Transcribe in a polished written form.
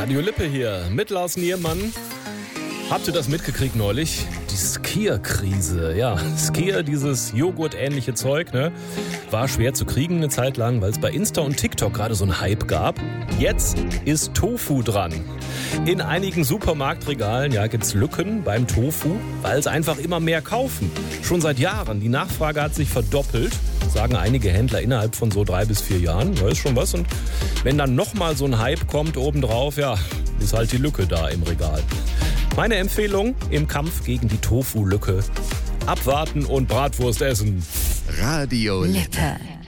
Radio Lippe hier mit Lars Niermann. Habt ihr das mitgekriegt neulich? Die Skier-Krise. Ja, Skier, dieses Joghurt-ähnliche Zeug, ne? War schwer zu kriegen eine Zeit lang, weil es bei Insta und TikTok gerade so einen Hype gab. Jetzt ist Tofu dran. In einigen Supermarktregalen gibt's Lücken beim Tofu, weil es einfach immer mehr kaufen. Schon seit Jahren. Die Nachfrage hat sich verdoppelt, sagen einige Händler innerhalb von so 3 bis 4 Jahren. Da ist schon was. Und wenn dann nochmal so ein Hype kommt obendrauf, ist halt die Lücke da im Regal. Meine Empfehlung im Kampf gegen die Tofu-Lücke: abwarten und Bratwurst essen. Radio Lippe.